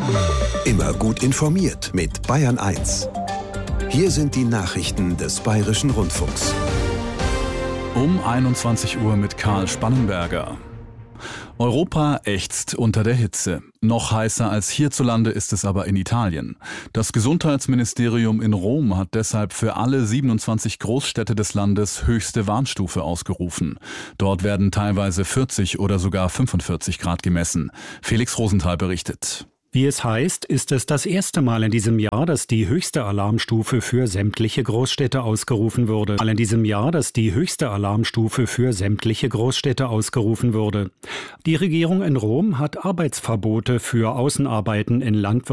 Immer gut informiert mit Bayern 1. Hier sind die Nachrichten des Bayerischen Rundfunks. Um 21 Uhr mit Karl Spannenberger. Europa ächzt unter der Hitze. Noch heißer als hierzulande ist es aber in Italien. Das Gesundheitsministerium in Rom hat deshalb für alle 27 Großstädte des Landes höchste Warnstufe ausgerufen. Dort werden teilweise 40 oder sogar 45 Grad gemessen. Felix Rosenthal berichtet. Wie es heißt, ist es das erste Mal in diesem Jahr, dass die höchste Alarmstufe für sämtliche Großstädte ausgerufen wurde. Die Regierung in Rom hat Arbeitsverbote für Außenarbeiten in Landwirtschaft